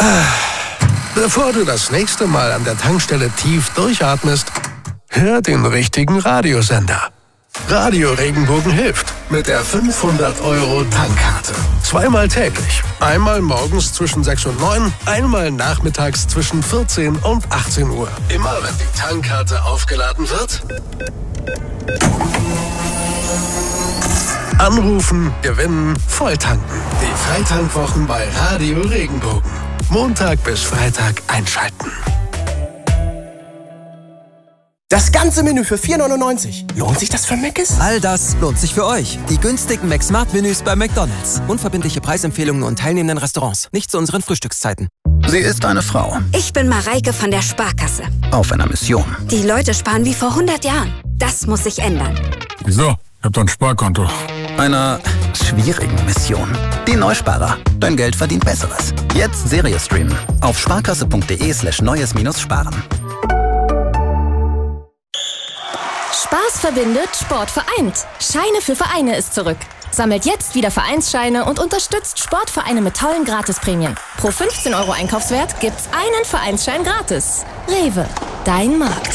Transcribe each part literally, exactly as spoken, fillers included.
Bevor du das nächste Mal an der Tankstelle tief durchatmest, hör den richtigen Radiosender. Radio Regenbogen hilft mit der fünfhundert Euro Tankkarte. Zweimal täglich. Einmal morgens zwischen sechs und neun, einmal nachmittags zwischen vierzehn und achtzehn Uhr. Immer wenn die Tankkarte aufgeladen wird, anrufen, gewinnen, volltanken. Die Freitankwwochen bei Radio Regenbogen. Montag bis Freitag einschalten. Das ganze Menü für vier neunundneunzig. Lohnt sich das für Mc's? All das lohnt sich für euch. Die günstigen McSmart-Menüs bei McDonald's. Unverbindliche Preisempfehlungen und teilnehmenden Restaurants. Nicht zu unseren Frühstückszeiten. Sie ist eine Frau. Ich bin Mareike von der Sparkasse. Auf einer Mission. Die Leute sparen wie vor hundert Jahren. Das muss sich ändern. Wieso? Ich hab doch ein Sparkonto. Einer schwierigen Mission. Die Neusparer. Dein Geld verdient Besseres. Jetzt Serie streamen. Auf sparkasse.de slash neues minus sparen. Spaß verbindet, Sport vereint. Scheine für Vereine ist zurück. Sammelt jetzt wieder Vereinsscheine und unterstützt Sportvereine mit tollen Gratisprämien. Pro fünfzehn Euro Einkaufswert gibt's einen Vereinsschein gratis. Rewe, dein Markt.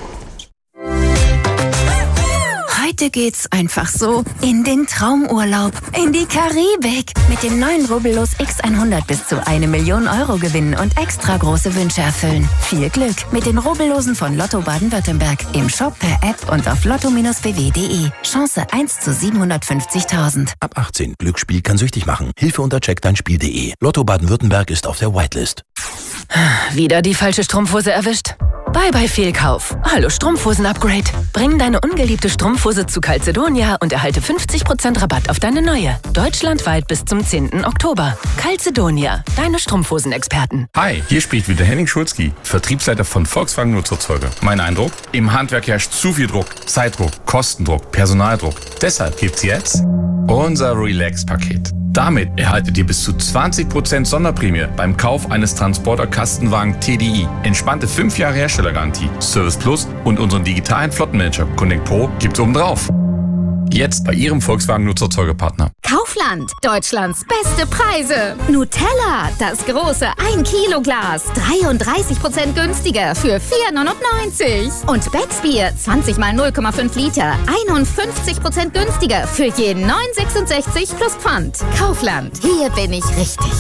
Heute geht's einfach so in den Traumurlaub, in die Karibik. Mit dem neuen Rubbellos X hundert bis zu eine Million Euro gewinnen und extra große Wünsche erfüllen. Viel Glück mit den Rubbellosen von Lotto Baden-Württemberg. Im Shop, per App und auf lotto b w punkt de. Chance eins zu siebenhundertfünfzigtausend. Ab achtzehn. Glücksspiel kann süchtig machen. Hilfe unter check dein Spiel punkt de. Lotto Baden-Württemberg ist auf der Whitelist. Wieder die falsche Strumpfhose erwischt? Bye bye Fehlkauf. Hallo Strumpfhosen-Upgrade. Bring deine ungeliebte Strumpfhose zu Calzedonia und erhalte fünfzig Prozent Rabatt auf deine neue. Deutschlandweit bis zum zehnten Oktober. Calzedonia, deine Strumpfhosen-Experten. Hi, hier spricht wieder Henning Schulzki, Vertriebsleiter von Volkswagen Nutzerzeuger. Mein Eindruck? Im Handwerk herrscht zu viel Druck. Zeitdruck, Kostendruck, Personaldruck. Deshalb gibt's jetzt unser Relax-Paket. Damit erhaltet ihr bis zu zwanzig Prozent Sonderprämie beim Kauf eines Transporter-Kastenwagen T D I. Entspannte fünf Jahre Herstellergarantie, Service Plus und unseren digitalen Flottenmanager Connect Pro gibt's obendrauf. Jetzt bei Ihrem Volkswagen Nutzerzeugerpartner. Kaufland, Deutschlands beste Preise. Nutella, das große ein Kilo Glas, dreiunddreißig Prozent günstiger für vier neunundneunzig. Und Becksbier, zwanzig mal null Komma fünf Liter, einundfünfzig Prozent günstiger für jeden neun sechsundsechzig plus Pfand. Kaufland, hier bin ich richtig.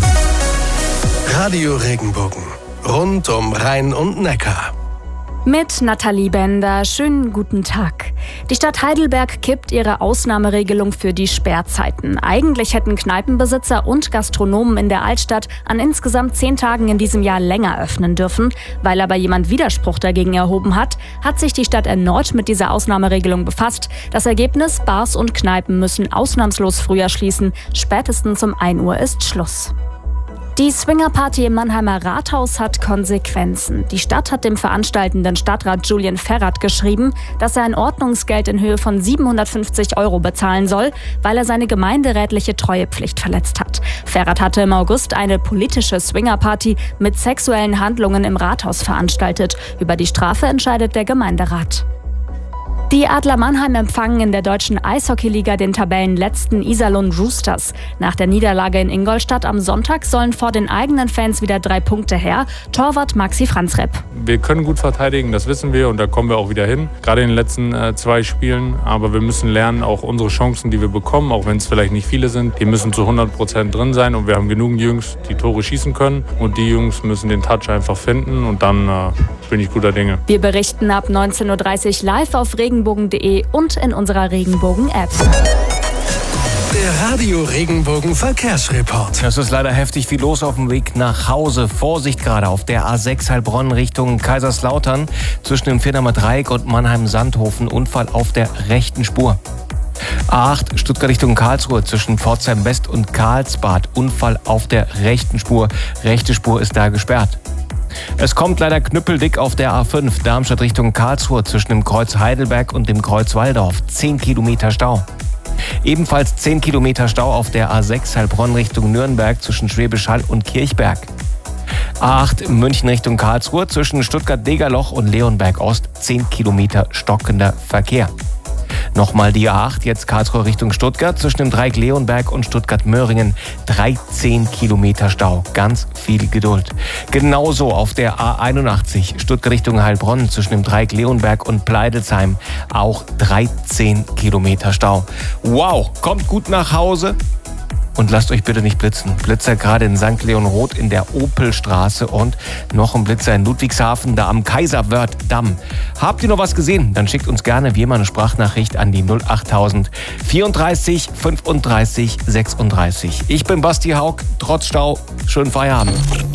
Radio Regenbogen. Rund um Rhein und Neckar. Mit Nathalie Bender, schönen guten Tag. Die Stadt Heidelberg kippt ihre Ausnahmeregelung für die Sperrzeiten. Eigentlich hätten Kneipenbesitzer und Gastronomen in der Altstadt an insgesamt zehn Tagen in diesem Jahr länger öffnen dürfen. Weil aber jemand Widerspruch dagegen erhoben hat, hat sich die Stadt erneut mit dieser Ausnahmeregelung befasst. Das Ergebnis: Bars und Kneipen müssen ausnahmslos früher schließen. Spätestens um ein Uhr ist Schluss. Die Swingerparty im Mannheimer Rathaus hat Konsequenzen. Die Stadt hat dem veranstaltenden Stadtrat Julian Ferrat geschrieben, dass er ein Ordnungsgeld in Höhe von siebenhundertfünfzig Euro bezahlen soll, weil er seine gemeinderätliche Treuepflicht verletzt hat. Ferrat hatte im August eine politische Swingerparty mit sexuellen Handlungen im Rathaus veranstaltet. Über die Strafe entscheidet der Gemeinderat. Die Adler Mannheim empfangen in der deutschen Eishockeyliga den Tabellenletzten Iserlohn Roosters. Nach der Niederlage in Ingolstadt am Sonntag sollen vor den eigenen Fans wieder drei Punkte her. Torwart Maxi Franzrepp. Wir können gut verteidigen, das wissen wir, und da kommen wir auch wieder hin. Gerade in den letzten äh, zwei Spielen. Aber wir müssen lernen, auch unsere Chancen, die wir bekommen, auch wenn es vielleicht nicht viele sind, die müssen zu hundert Prozent drin sein. Und wir haben genug Jungs, die Tore schießen können. Und die Jungs müssen den Touch einfach finden. Und dann äh, bin ich guter Dinge. Wir berichten ab neunzehn Uhr dreißig live auf Regenbogen punkt de und in unserer Regenbogen-App. Der Radio Regenbogen Verkehrsreport. Es ist leider heftig viel los auf dem Weg nach Hause. Vorsicht gerade auf der A sechs Heilbronn Richtung Kaiserslautern zwischen dem Vierdamer Dreieck und Mannheim-Sandhofen. Unfall auf der rechten Spur. A acht Stuttgart Richtung Karlsruhe zwischen Pforzheim West und Karlsbad. Unfall auf der rechten Spur. Rechte Spur ist da gesperrt. Es kommt leider knüppeldick auf der A fünf Darmstadt Richtung Karlsruhe zwischen dem Kreuz Heidelberg und dem Kreuz Walldorf. zehn Kilometer Stau. Ebenfalls zehn Kilometer Stau auf der A sechs Heilbronn Richtung Nürnberg zwischen Schwäbisch Hall und Kirchberg. A acht München Richtung Karlsruhe zwischen Stuttgart-Degerloch und Leonberg Ost. zehn Kilometer stockender Verkehr. Nochmal die A acht, jetzt Karlsruhe Richtung Stuttgart, zwischen dem Dreieck Leonberg und Stuttgart-Möhringen. dreizehn Kilometer Stau. Ganz viel Geduld. Genauso auf der A einundachtzig, Stuttgart Richtung Heilbronn, zwischen dem Dreieck Leonberg und Pleidelsheim. Auch dreizehn Kilometer Stau. Wow, kommt gut nach Hause. Und lasst euch bitte nicht blitzen. Blitzer gerade in Sankt Leon-Roth in der Opelstraße und noch ein Blitzer in Ludwigshafen, da am Kaiserwörth-Damm. Habt ihr noch was gesehen? Dann schickt uns gerne wie immer eine Sprachnachricht an die null achttausend vierunddreißig fünfunddreißig sechsunddreißig. Ich bin Basti Haug, trotz Stau. Schönen Feierabend.